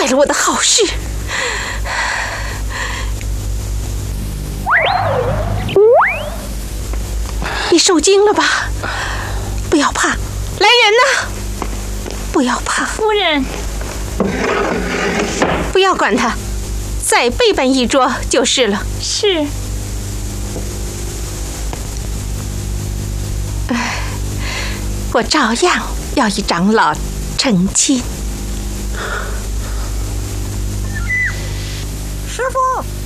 了我的好事。你受惊了吧？不要怕，来人呐！不要怕， 夫人， 不要管他，再备办一桌就是了。 是。 我照样要与长老成亲。 师傅。